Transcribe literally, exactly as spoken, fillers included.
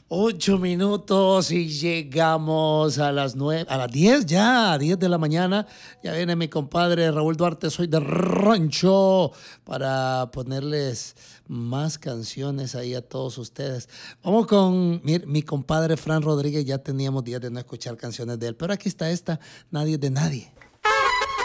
Ocho minutos y llegamos a las nueve, a las diez ya, diez de la mañana. Ya viene mi compadre Raúl Duarte, soy de Rancho, para ponerles más canciones ahí a todos ustedes. Vamos con mi, mi compadre Fran Rodríguez, ya teníamos días de no escuchar canciones de él, pero aquí está esta, Nadie es de Nadie.